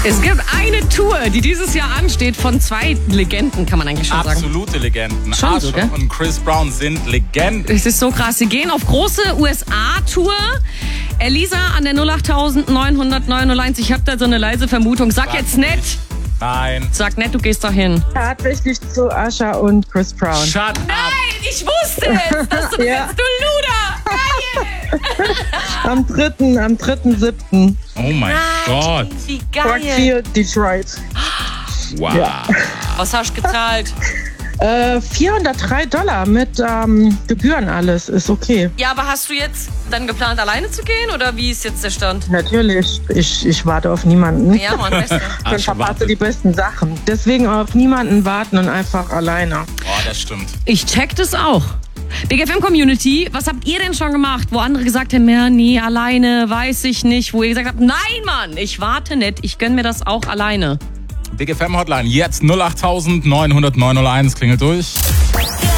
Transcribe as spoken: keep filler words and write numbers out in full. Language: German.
Es gibt eine Tour, die dieses Jahr ansteht, von zwei Legenden, kann man eigentlich schon sagen. Absolute Legenden. Schon so, Usher gell? und Chris Brown sind Legenden. Es ist so krass. Sie gehen auf große U S A-Tour. Elisa an der null acht neun null neun null eins. Ich habe da so eine leise Vermutung. Sag, Sag jetzt nicht. nicht. Nein. Sag nicht, du gehst da hin. Tatsächlich zu Usher und Chris Brown. Shut up. Nein, ich wusste es. Das du Ja. bist, du Luder. Geil. Am dritten, am dritten siebten Oh mein Gott. Wie Roxy und Detroit. Wow. Ja. Was hast du gezahlt? Äh, vierhundertdrei Dollar mit ähm, Gebühren alles, ist okay. Ja, aber hast du jetzt dann geplant, alleine zu gehen? Oder wie ist jetzt der Stand? Natürlich, ich, ich warte auf niemanden. Ja, Mann, Beste. Dann verpasse die besten Sachen. Deswegen auf niemanden warten und einfach alleine. Boah, das stimmt. Ich check das auch. Big F M Community, was habt ihr denn schon gemacht, wo andere gesagt haben, ja, nee, alleine, weiß ich nicht, wo ihr gesagt habt, nein, Mann, ich warte nicht, ich gönn mir das auch alleine. Big F M Hotline, jetzt null acht neun null neun null eins, klingelt durch.